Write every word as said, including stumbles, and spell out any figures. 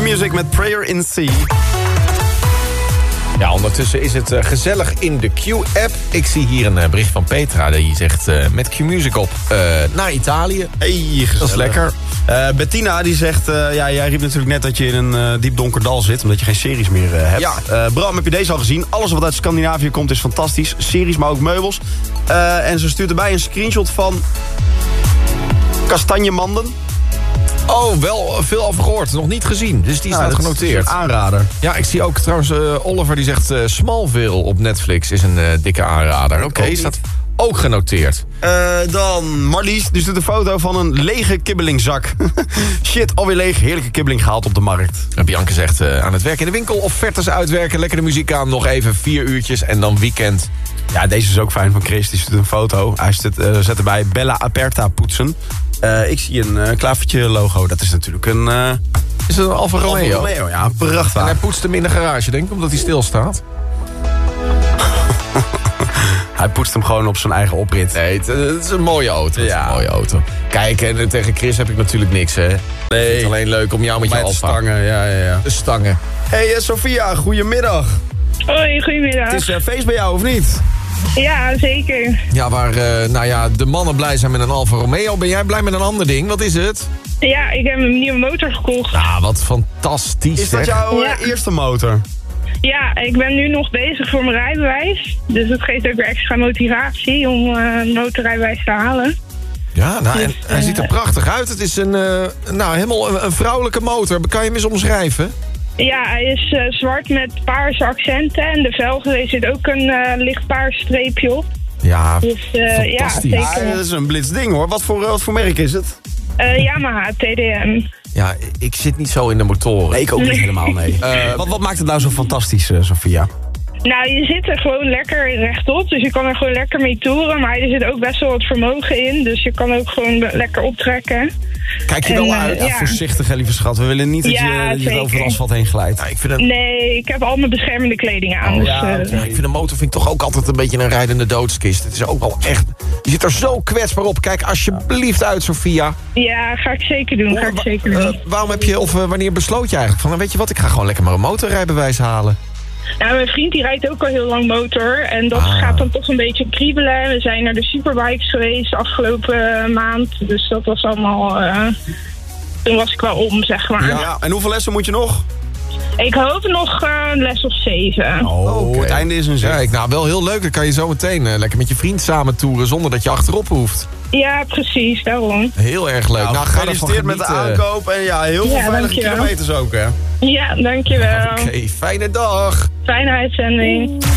Q-Music met Prayer in C. Ja, ondertussen is het uh, gezellig in de Q-app. Ik zie hier een uh, bericht van Petra die zegt uh, met Q-Music op uh, naar Italië. Hey, gezellig. Dat is lekker. Uh, Bettina die zegt, uh, ja, jij riep natuurlijk net dat je in een uh, diep donker dal zit, omdat je geen series meer uh, hebt. Ja. Uh, Bram, heb je deze al gezien? Alles wat uit Scandinavië komt is fantastisch. Series, maar ook meubels. Uh, en ze stuurt erbij een screenshot van kastanjemanden. Oh, wel veel over gehoord. Nog niet gezien. Dus die Ja, staat dat genoteerd. is een aanrader. Ja, ik zie ook trouwens uh, Oliver die zegt uh, Smallville op Netflix is een uh, dikke aanrader. Oké, Okay, staat ook genoteerd. Uh, dan Marlies, die stuurt een foto van een lege kibbelingzak. Shit, alweer leeg. Heerlijke kibbeling gehaald op de markt. En Bianca zegt uh, aan het werk in de winkel of verters uitwerken. Lekker de muziek aan, nog even vier uurtjes en dan weekend. Ja, deze is ook fijn van Chris. Die stuurt een foto. Hij zet, uh, zet erbij Bella Aperta poetsen. Uh, ik zie een uh, klavertje logo. Dat is natuurlijk een... Uh, is het een Alfa Romeo? Alfa Romeo, ja. Prachtig. En hij poetst hem in de garage, denk ik, omdat hij stilstaat. Hij poetst hem gewoon op zijn eigen oprit. Nee, het, het is een mooie auto. Het Ja. is een mooie auto. Kijk, en uh, tegen Chris heb ik natuurlijk niks, hè. Nee. Het is alleen leuk om jou met je Met Alfa. stangen, ja, ja, ja. De stangen. Hey, uh, Sophia, goedemiddag. Hoi, goedemiddag. Het is uh, feest bij jou, of niet? Ja, zeker. Ja, waar uh, nou ja, de mannen blij zijn met een Alfa Romeo. Ben jij blij met een ander ding? Wat is het? Ja, ik heb een nieuwe motor gekocht. Nou, wat fantastisch, Is dat zeg. jouw uh, Ja. eerste motor? Ja, ik ben nu nog bezig voor mijn rijbewijs. Dus dat geeft ook weer extra motivatie om uh, een motorrijbewijs te halen. Ja, nou, en Dus, hij uh, ziet er prachtig uit. Het is een, uh, nou, helemaal een, een vrouwelijke motor. Kan je hem eens omschrijven? Ja, hij is uh, zwart met paarse accenten. En de velgen, er zit ook een uh, licht paars streepje op. Ja, Dus uh, ja, fantastisch. Ja, zeker. dat is een blitsding hoor. Wat voor, uh, wat voor merk is het? Uh, Yamaha T D M. Ja, ik zit niet zo in de motoren. Nee, ik ook niet helemaal, nee. Uh, wat, wat maakt het nou zo fantastisch, uh, Sophia? Nou, je zit er gewoon lekker rechtop, dus je kan er gewoon lekker mee toeren. Maar er zit ook best wel wat vermogen in, dus je kan ook gewoon lekker optrekken. Kijk je En, wel uh, uit? Ja, ja. voorzichtig hè, lieve schat. We willen niet dat Ja, je, dat je zeker. over het asfalt heen glijdt. Ja, ik vind een, Nee, ik heb al mijn beschermende kleding aan. Oh, dus, ja, uh, oké. ja, ik vind een motor vind ik toch ook altijd een beetje een rijdende doodskist. Het is ook wel echt... Je zit er zo kwetsbaar op. Kijk alsjeblieft uit, Sophia. ja, ga ik zeker doen. Ga ik Wa- zeker uh, doen. waarom heb je, of uh, wanneer besloot je eigenlijk van... Nou, weet je wat, ik ga gewoon lekker maar een motorrijbewijs halen. Nou, mijn vriend die rijdt ook al heel lang motor. En dat Ah. gaat dan toch een beetje kriebelen. We zijn naar de superbikes geweest afgelopen uh, maand. Dus dat was allemaal... Uh, toen was ik wel om, zeg maar. Ja. En hoeveel lessen moet je nog? Ik hoop nog uh, een les of zeven. Oh, Oké. het einde is een zin. Ja, ik, nou, wel heel leuk. Dan kan je zo meteen uh, lekker met je vriend samen toeren... zonder dat je achterop hoeft. Ja, precies, daarom. Heel erg leuk. Nou, Nou, ga ervan gefeliciteerd met de genieten. aankoop. En ja, heel veel Ja, veilige dankjewel. kilometers ook, hè? Ja, dankjewel. Oké, fijne dag. Fijne uitzending.